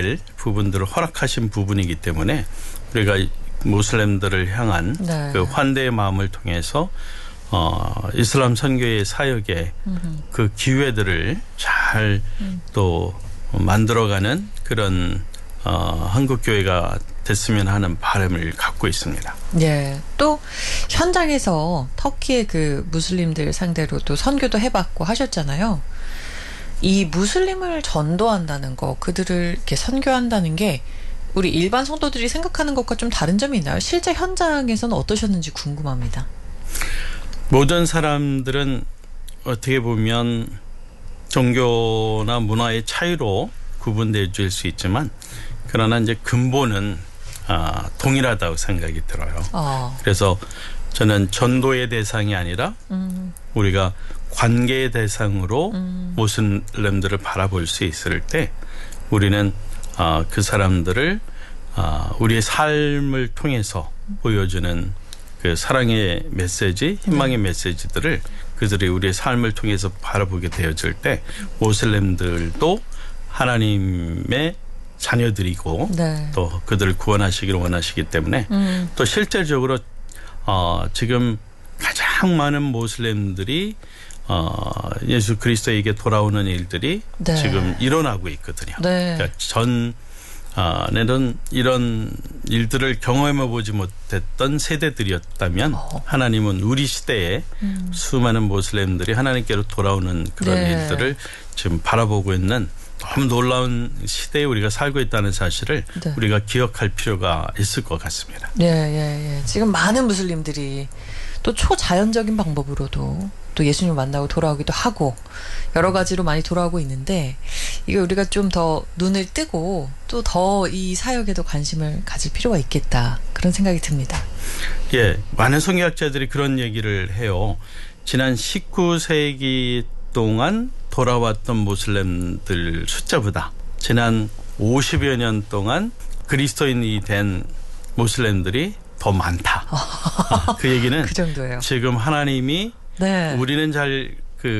될 부분들을 허락하신 부분이기 때문에 우리가 모슬렘들을 향한 네. 그 환대의 마음을 통해서 이슬람 선교의 사역에 그 기회들을 잘 또 만들어가는 그런 한국 교회가 됐으면 하는 바람을 갖고 있습니다. 예. 또 현장에서 터키의 그 무슬림들 상대로 또 선교도 해봤고 하셨잖아요. 이 무슬림을 전도한다는 거, 그들을 이렇게 선교한다는 게 우리 일반 성도들이 생각하는 것과 좀 다른 점이 있나요? 실제 현장에서는 어떠셨는지 궁금합니다. 모든 사람들은 어떻게 보면 종교나 문화의 차이로 구분되어질 수 있지만 그러나 이제 근본은 동일하다고 생각이 들어요. 그래서 저는 전도의 대상이 아니라 우리가 관계의 대상으로 모슬렘들을 바라볼 수 있을 때 우리는 그 사람들을 우리의 삶을 통해서 보여주는 그 사랑의 메시지, 희망의 메시지들을 그들이 우리의 삶을 통해서 바라보게 되어질 때 모슬렘들도 하나님의 자녀들이고 네. 또 그들을 구원하시기를 원하시기 때문에 또 실질적으로 지금 가장 많은 모슬렘들이 예수 그리스도에게 돌아오는 일들이 네. 지금 일어나고 있거든요. 네. 그러니까 전에는 이런 일들을 경험해보지 못했던 세대들이었다면 하나님은 우리 시대에 수많은 모슬렘들이 하나님께로 돌아오는 그런 네. 일들을 지금 바라보고 있는 너무 놀라운 시대에 우리가 살고 있다는 사실을 네. 우리가 기억할 필요가 있을 것 같습니다. 예. 지금 많은 무슬림들이 또 초자연적인 방법으로도 또 예수님 만나고 돌아오기도 하고 여러 가지로 많이 돌아오고 있는데 이게 우리가 좀 더 눈을 뜨고 또 더 이 사역에도 관심을 가질 필요가 있겠다 그런 생각이 듭니다. 예, 많은 성경학자들이 그런 얘기를 해요. 지난 19세기 동안 돌아왔던 모슬렘들 숫자보다 지난 50여 년 동안 그리스도인이 된 모슬렘들이 더 많다. 그 얘기는 그 정도예요. 지금 하나님이 네. 우리는 잘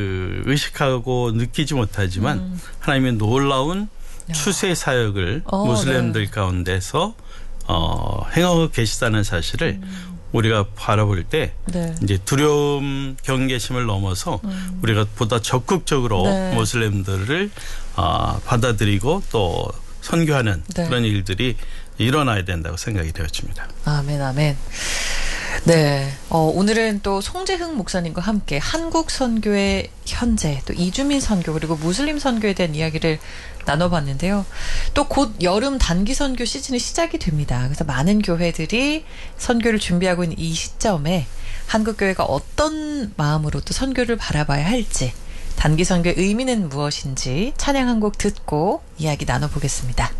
의식하고 느끼지 못하지만 하나님의 놀라운 추세 사역을 모슬렘들 네. 가운데서 행하고 계시다는 사실을 우리가 바라볼 때 네. 이제 두려움, 경계심을 넘어서 우리가 보다 적극적으로 네. 모슬렘들을 받아들이고 또 선교하는 네. 그런 일들이 일어나야 된다고 생각이 되어집니다. 아멘. 네. 오늘은 또 송재흥 목사님과 함께 한국 선교의 현재, 또 이주민 선교, 그리고 무슬림 선교에 대한 이야기를 나눠봤는데요. 또 곧 여름 단기 선교 시즌이 시작이 됩니다. 그래서 많은 교회들이 선교를 준비하고 있는 이 시점에 한국 교회가 어떤 마음으로 또 선교를 바라봐야 할지, 단기 선교의 의미는 무엇인지 찬양 한 곡 듣고 이야기 나눠보겠습니다.